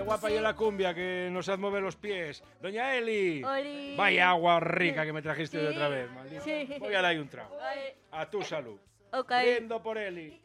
guapa y la cumbia que nos hace mover los pies. Doña Eli. Oli. Vaya agua rica que me trajiste de Sí. otra vez, maldita. Sí. Voy a darle un trago. Vale. A tu salud. Ok. Brindo por Eli.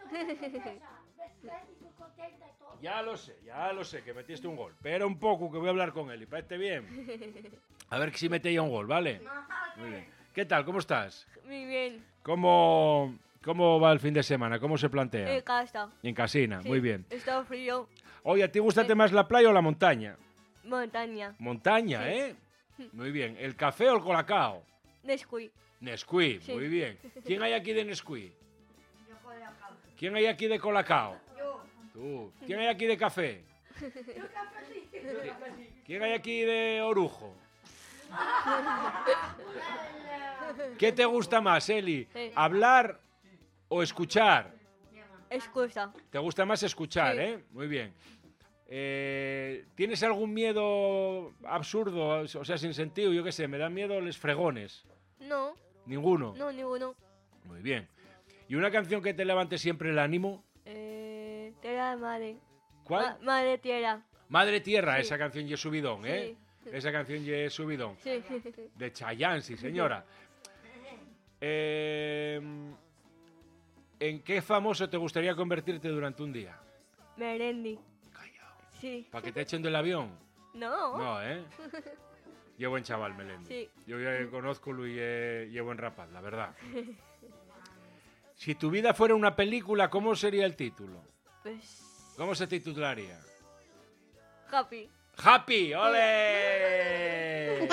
Ya lo sé, que metiste un gol. Espera un poco que voy a hablar con Eli. ¿Parece bien? A ver si mete ya un gol, ¿vale? Muy bien. ¿Qué tal? ¿Cómo estás? Muy bien. ¿Cómo va el fin de semana? ¿Cómo se plantea? En casa. En casina, Sí. muy bien. Está frío. Oye, ¿a ti gustate más la playa o la montaña? Montaña. Montaña, Sí. ¿eh? Muy bien. ¿El café o el colacao? Nesquik. Nesquik, Sí. muy bien. ¿Quién hay aquí de Nesquik? ¿Quién hay aquí de colacao? Tú. ¿Quién hay aquí de café? ¿Quién hay aquí de orujo? ¿Qué te gusta más, Eli? Sí. ¿Hablar o escuchar? Excusa. ¿Te gusta más escuchar, Sí. Muy bien. ¿Tienes algún miedo absurdo, o sea, sin sentido? Yo qué sé, me dan miedo los fregones. No. ¿Ninguno? No, ninguno. Muy bien. ¿Y una canción que te levante siempre el ánimo? Tierra de madre. ¿Cuál? Madre tierra. Madre Tierra, Sí. esa canción ye subidón, ¿eh? Esa canción ye subidón. Sí. De Chayanne, sí, señora. ¿En qué famoso te gustaría convertirte durante un día? Merendi. Callao. Sí. ¿Para que te echen del avión? No. No, ¿eh? Yo buen chaval, Melendi. Sí. Yo ya conozco y buen rapaz, la verdad. Si tu vida fuera una película, ¿cómo sería el título? Pues. ¿Cómo se titularía? Happy. ¡Happy! ¡Ole!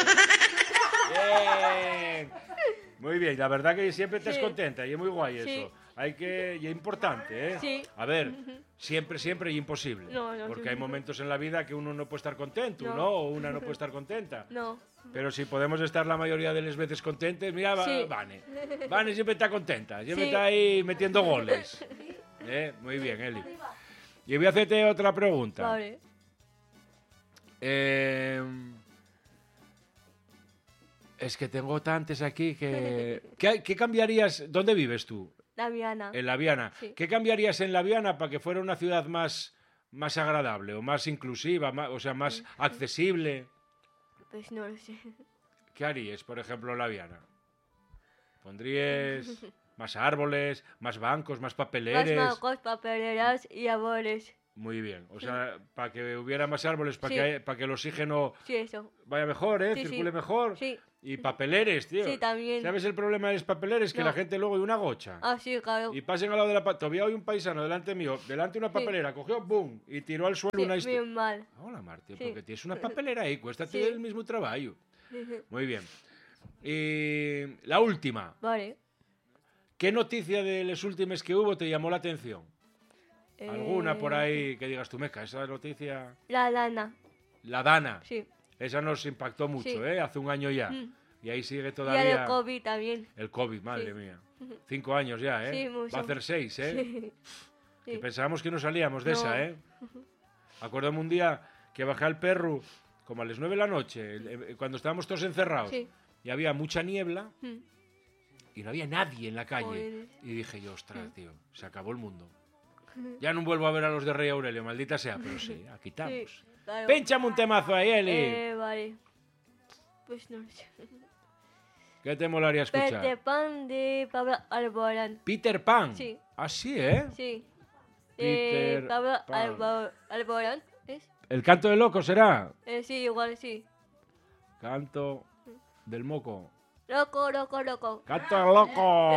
Bien. Muy bien, la verdad que siempre estás Sí. contenta y es muy guay eso. Sí. Y es importante, ¿eh? Sí. A ver, siempre y imposible. No, no, porque sí. hay momentos en la vida que uno no puede estar contento, No. ¿no? O una no puede estar contenta. No. Pero si podemos estar la mayoría de las veces contentes, mira, Sí. Vane. Vane siempre está contenta, siempre Sí. está ahí metiendo goles. Muy bien, Eli. Y voy a hacerte otra pregunta. Vale. Es que tengo tantas aquí que... ¿Qué cambiarías? ¿Dónde vives tú? La Viana. En La Viana. Sí. ¿Qué cambiarías en La Viana para que fuera una ciudad más agradable o más inclusiva, o sea, más accesible? Pues no lo sé. ¿Qué harías, por ejemplo, en La Viana? ¿Pondrías más árboles, más bancos, más Más papeleres? bancos, papeleras y árboles. Muy bien. O sea, para que hubiera más árboles, para Sí. que el oxígeno Sí, eso. vaya mejor, Sí, circule sí. mejor. Sí. Y papeleres, tío. Sí, también. ¿Sabes el problema de los papeleres? Que No. la gente luego hay una gocha. Ah, sí, claro. Y pasen al lado de la... Todavía hay un paisano delante mío, delante de una papelera, cogió, boom, y tiró al suelo Sí, una... bien mal. Hola, Martín, Sí. porque tienes una papelera ahí, cuesta Sí. el mismo trabajo. Muy bien. Y la última. Vale. ¿Qué noticia de las últimas que hubo te llamó la atención? ¿Alguna por ahí que digas tú, meca, esa noticia? La lana. La Dana. Sí. Esa nos impactó mucho, Sí. Hace un año ya. Mm. Y ahí sigue Y el todavía... de COVID también. El COVID, madre Sí. mía. 5 años ya, Sí, mucho. Va a hacer 6, Sí. Que Sí. pensábamos que no salíamos de No. esa, Acuérdame un día que bajé al perro como a las 9 de la noche, cuando estábamos todos encerrados. Sí. Y había mucha niebla Mm. y no había nadie en la calle. Joder. Y dije yo, ostras, tío, se acabó el mundo. Ya no vuelvo a ver a los de Rey Aurelio, maldita sea, pero sí, aquí estamos. Sí, claro. Pénchame un temazo ahí, Eli. Vale. Pues no lo sé. ¿Qué te molaría escuchar? Peter Pan de Pablo Alborán. Peter Pan. Sí. Ah, sí, ¿eh? Sí. Peter Pablo Pan. Alborán. ¿Es? ¿El canto del loco será? Sí, igual sí. Canto del moco. Loco, loco, loco. ¡Canto del loco!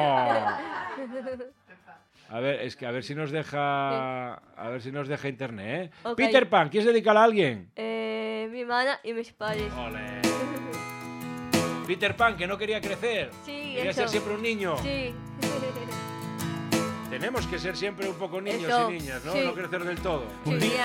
A ver, es que a ver si nos deja. A ver si nos deja internet, ¿eh? Ok. Peter Pan, ¿quieres dedicarla a alguien? Mi hermana y mis padres. Ole. Peter Pan, que no quería crecer. Sí, Quería eso. ser siempre un niño. Sí. Tenemos que ser siempre un poco niños Eso, y niñas, ¿no? sí. No crecer del todo. Sí.